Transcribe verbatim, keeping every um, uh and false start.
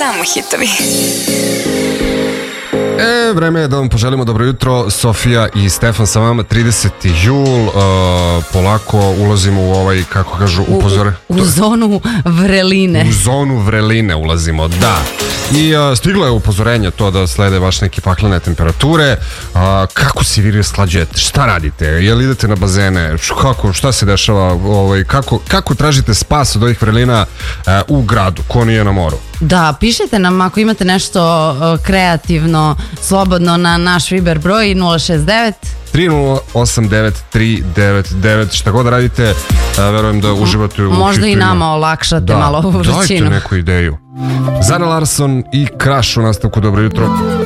Samo hitovi. E, vreme je da vam poželimo dobro jutro. Sofija i Stefan sa vama. trideseti jul, uh, polako ulazimo u ovaj, kako kažu, upozore. U, u zonu vreline. U zonu vreline ulazimo, da. I uh, stiglo je upozorenje to da slede baš neke paklene temperature. Uh, kako se vi rasklađujete? Šta radite? Jel idete na bazene? Kako, šta se dešava? Ovaj, kako, kako tražite spas od ovih vrelina uh, u gradu, ko nije na moru? Da, pišite nam ako imate nešto uh, kreativno, slobodno na naš Viber broj nula šest devet tri nula osam devet tri devet devet. Šta god radite, uh, verujem da uživate u možda i nama olakšate da, malo ovu vrućinu. Dajte neku ideju. Zara Larsson i Crash u nastavku. Dobro jutro.